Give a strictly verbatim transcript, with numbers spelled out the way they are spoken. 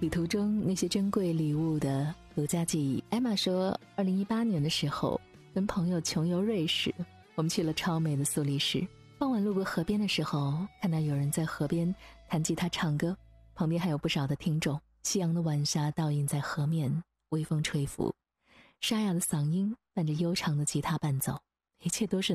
旅途中那些珍贵礼物的独家记忆。艾玛说，二零一八年的时候跟朋友穷游瑞士，我们去了超美的苏黎世。傍晚路过河边的时候，看到有人在河边弹吉他唱歌，旁边还有不少的听众。夕阳的晚霞倒映在河面，微风吹拂，沙哑的嗓音伴着悠长的吉他伴奏，一切都是